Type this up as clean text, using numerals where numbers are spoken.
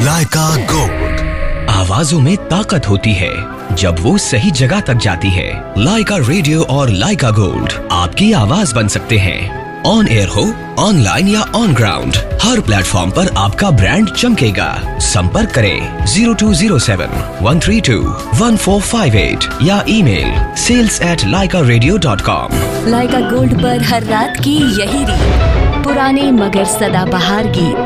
लाइका gold. आवाजों में ताकत होती है जब वो सही जगह तक जाती है। लाइका रेडियो और लाइका गोल्ड आपकी आवाज बन सकते हैं। ऑन एयर हो, ऑनलाइन या ऑन ग्राउंड, हर प्लेटफॉर्म पर आपका ब्रांड चमकेगा। संपर्क करें 0207-132-1458 या ईमेल sales@laikaradio.com। लाइका गोल्ड पर हर रात की यही रीत, पुराने मगर सदाबहार गीत।